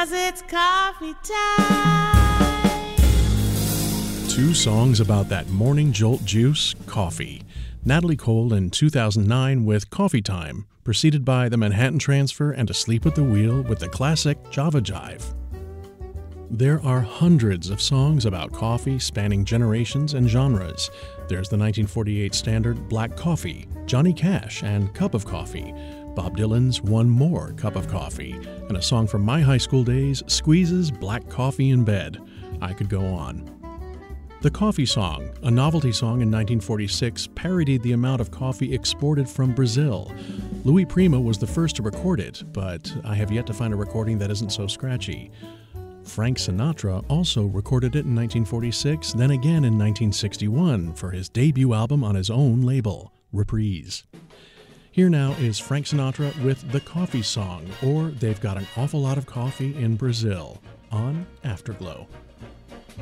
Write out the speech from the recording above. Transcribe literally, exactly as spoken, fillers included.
'cause it's coffee time. Two songs about that morning jolt juice, coffee. Natalie Cole in two thousand nine with Coffee Time, preceded by the Manhattan Transfer and Asleep at the Wheel with the classic Java Jive. There are hundreds of songs about coffee spanning generations and genres. There's the nineteen forty-eight standard Black Coffee, Johnny Cash and Cup of Coffee, Bob Dylan's One More Cup of Coffee, and a song from my high school days, Squeeze's Black Coffee in Bed. I could go on. The Coffee Song, a novelty song in nineteen forty-six, parodied the amount of coffee exported from Brazil. Louis Prima was the first to record it, but I have yet to find a recording that isn't so scratchy. Frank Sinatra also recorded it in nineteen forty-six, then again in nineteen sixty-one for his debut album on his own label, Reprise. Here now is Frank Sinatra with The Coffee Song, or They've Got an Awful Lot of Coffee in Brazil, on Afterglow.